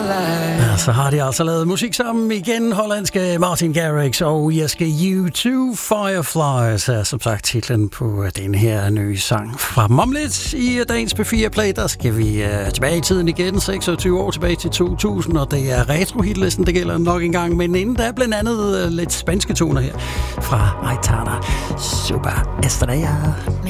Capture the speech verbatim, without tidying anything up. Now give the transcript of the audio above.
Ja, så har de altså lavet musik sammen igen. Hollandske Martin Garrix og irske U to Fireflies er som sagt titlen på den her nye sang fra dem. Om lidt i dagens P fire Play, der skal vi uh, tilbage i tiden igen, seksogtyve år tilbage til to tusind, og det er retro-hitlisten, det gælder nok en gang. Men inden der blandt andet uh, lidt spanske toner her fra Aitana. Super Estrella.